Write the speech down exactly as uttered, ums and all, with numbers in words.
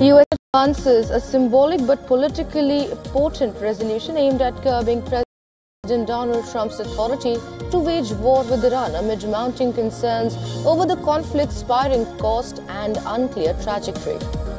U S advances a symbolic but politically potent resolution aimed at curbing President Donald Trump's authority to wage war with Iran amid mounting concerns over the conflict's spiraling cost and unclear trajectory.